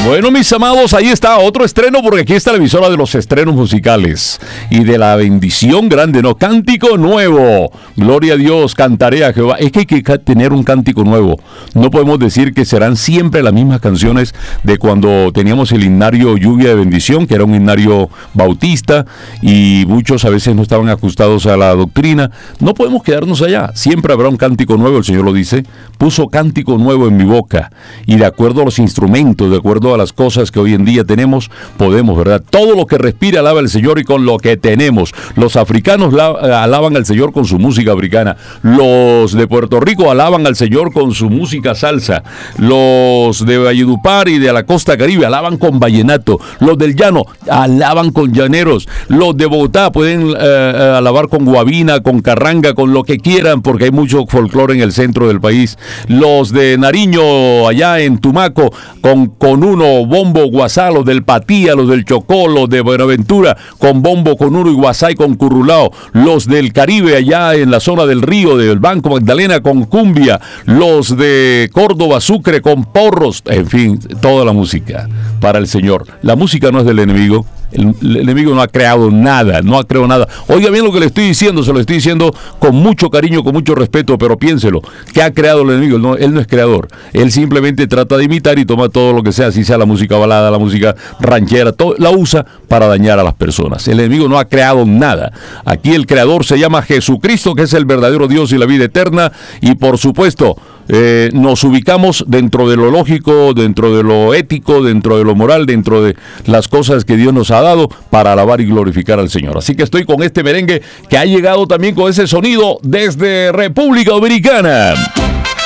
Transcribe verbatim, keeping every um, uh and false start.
Bueno, mis amados, ahí está otro estreno, porque aquí está la emisora de los estrenos musicales y de la bendición grande, ¿no? Cántico nuevo. Gloria a Dios, cantaré a Jehová. Es que hay que tener un cántico nuevo. No podemos decir que serán siempre las mismas canciones de cuando teníamos el himnario Lluvia de Bendición, que era un himnario bautista, y muchos a veces no estaban ajustados a la doctrina. No podemos quedarnos allá. Siempre habrá un cántico nuevo, el Señor lo dice. Puso cántico nuevo en mi boca. Y de acuerdo a los instrumentos, de acuerdo a las cosas que hoy en día tenemos, podemos, ¿verdad? Todo lo que respira alaba al Señor, y con lo que tenemos. Los africanos la, alaban al Señor con su música africana. Los de Puerto Rico alaban al Señor con su música salsa. Los de Valledupar y de la costa caribe alaban con vallenato. Los del llano alaban con llaneros. Los de Bogotá pueden eh, alabar con guabina, con carranga, con lo que quieran, porque hay mucho folclore en el centro del país. Los de Nariño, allá en Tumaco, con, con uno, bombo, guasá. Los del Patía, los del Chocó, los de Buenaventura, con bombo, con uno y guasá y con currulao. Los del Caribe, allá en la zona del río, del Banco Magdalena, con cumbia. Los de Córdoba, Sucre, con porros. En fin, toda la música para el Señor. La música no es del enemigo. El, el enemigo no ha creado nada, no ha creado nada. Oiga bien lo que le estoy diciendo, se lo estoy diciendo con mucho cariño, con mucho respeto, pero piénselo, ¿qué ha creado el enemigo? No, él no es creador, él simplemente trata de imitar y toma todo lo que sea, así sea la música balada, la música ranchera, todo, la usa para dañar a las personas. El enemigo no ha creado nada. Aquí el creador se llama Jesucristo, que es el verdadero Dios y la vida eterna, y por supuesto, Eh, nos ubicamos dentro de lo lógico, dentro de lo ético, dentro de lo moral, dentro de las cosas que Dios nos ha dado para alabar y glorificar al Señor. Así que estoy con este merengue que ha llegado también con ese sonido desde República Dominicana.